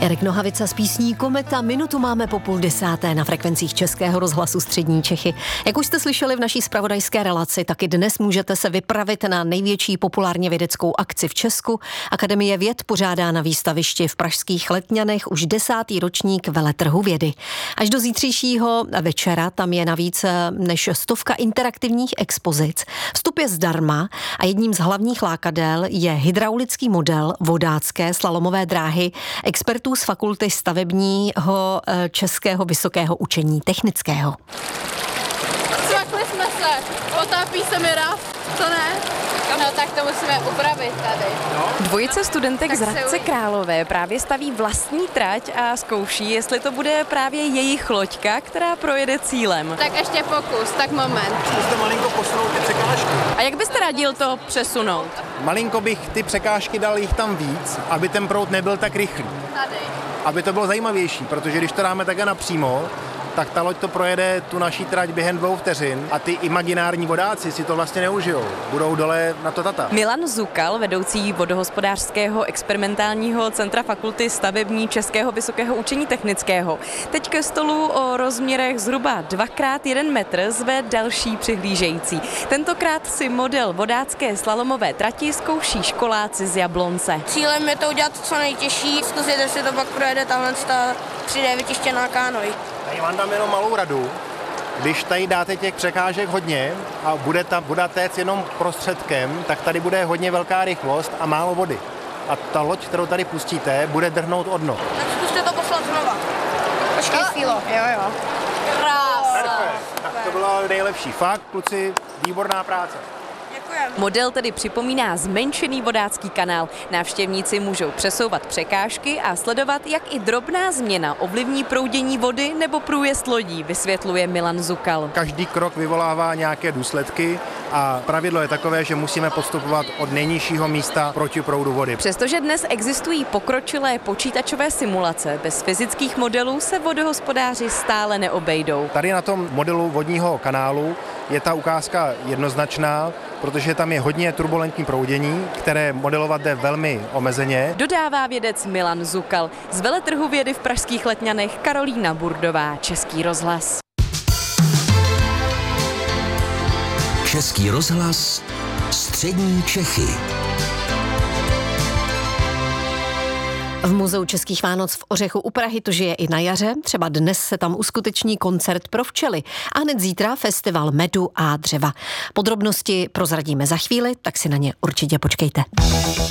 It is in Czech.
Jarek Nohavica s písní Kometa. Minutu máme po 9:30 na frekvencích Českého rozhlasu Střední Čechy. Jak už jste slyšeli v naší zpravodajské relaci, tak i dnes můžete se vypravit na největší populárně vědeckou akci v Česku. Akademie věd pořádá na výstavišti v pražských Letňanech už 10. ročník veletrhu vědy. Až do zítřejšího večera tam je navíc než 100 interaktivních expozic. Vstup je zdarma a jedním z hlavních lákadel je hydraulický model vodácké slalomové dráhy expertů z Fakulty stavebního Českého vysokého učení technického. Svakli jsme se, potápí se mi raf, to ne? No tak to musíme upravit tady. Dvojice studentek z Hradce Králové právě staví vlastní trať a zkouší, jestli to bude právě jejich loďka, která projede cílem. Tak ještě pokus, tak moment. Zkuste malinko posunout ty překážky. A jak byste radil to přesunout? Malinko bych ty překážky dal jich tam víc, aby ten proud nebyl tak rychlý. Tady. Aby to bylo zajímavější, protože když to dáme takhle napřímo, tak ta loď to projede tu naší trať během 2 vteřin a ty imaginární vodáci si to vlastně neužijou. Budou dole na to tata. Milan Zukal, vedoucí vodohospodářského experimentálního centra Fakulty stavební Českého vysokého učení technického, teď ke stolu o rozměrech zhruba 2x1 metr zve další přihlížející. Tentokrát si model vodácké slalomové trati zkouší školáci z Jablonce. Cílem je to udělat co nejtěžší, zkusit, jestli to pak projede tahle 3D vytištěná kánoj. Já vám dám jenom malou radu. Když tady dáte těch překážek hodně a bude ta voda téct jenom prostředkem, tak tady bude hodně velká rychlost a málo vody. A ta loď, kterou tady pustíte, bude drhnout o dno. Tak zkuste to poslat znova. Počkej chvíli. Jo. Perfekt. Tak to bylo nejlepší. Fakt, kluci, výborná práce. Model tedy připomíná zmenšený vodácký kanál. Návštěvníci můžou přesouvat překážky a sledovat, jak i drobná změna ovlivní proudění vody nebo průjezd lodí, vysvětluje Milan Zukal. Každý krok vyvolává nějaké důsledky a pravidlo je takové, že musíme postupovat od nejnižšího místa proti proudu vody. Přestože dnes existují pokročilé počítačové simulace, bez fyzických modelů se vodohospodáři stále neobejdou. Tady na tom modelu vodního kanálu je ta ukázka jednoznačná, protože tam je hodně turbulentní proudění, které modelovat jde velmi omezeně. Dodává vědec Milan Zukal. Z veletrhu vědy v pražských Letňanech Karolína Burdová, Český rozhlas. Český rozhlas, Střední Čechy. V Muzeu českých Vánoc v Ořechu u Prahy to žije i na jaře. Třeba dnes se tam uskuteční koncert pro včely a hned zítra festival medu a dřeva. Podrobnosti prozradíme za chvíli, tak si na ně určitě počkejte.